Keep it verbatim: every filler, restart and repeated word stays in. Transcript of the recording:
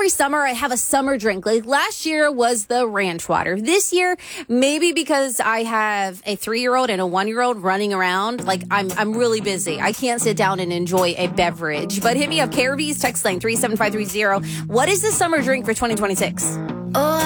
every summer I have a summer drink. Like last year was the ranch water. This year, maybe because I have a three-year-old and a one-year-old running around, like I'm I'm really busy. I can't sit down and enjoy a beverage. But hit me up, K R V's text line three seven five three zero. What is the summer drink for twenty twenty-six? Oh,